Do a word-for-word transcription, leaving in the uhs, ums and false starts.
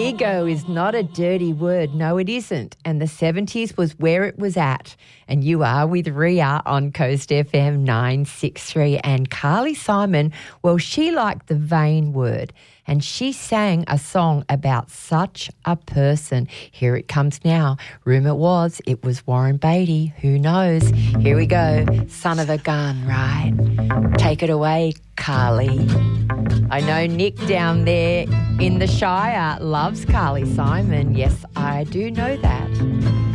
Ego is not a dirty word. No, it isn't. And the seventies was where it was at. And you are with Ria on Coast F M nine sixty-three. And Carly Simon, well, she liked the vain word. And she sang a song about such a person. Here it comes now. Rumour was it was Warren Beatty. Who knows? Here we go. Son of a gun, right? Take it away, Carly. I know Nick down there in the Shire loves Carly Simon. Yes, I do know that.